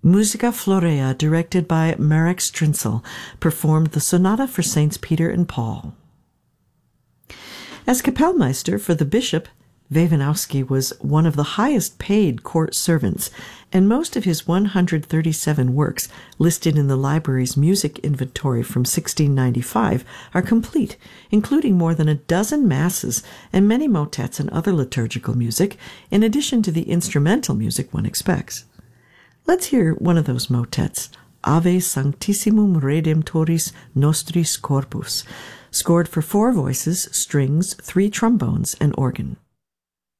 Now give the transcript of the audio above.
Musica Florea, directed by Marek Strincel, performed the sonata for Saints Peter and Paul. As Kapellmeister for the bishop, Wewanowski was one of the highest paid court servants, and most of his 137 works listed in the library's music inventory from 1695 are complete, including more than a dozen masses and many motets and other liturgical music, in addition to the instrumental music one expects. Let's hear one of those motets, Ave Sanctissimum Redemptoris Nostris Corpus, scored for 4 voices, strings, 3 trombones, and organ.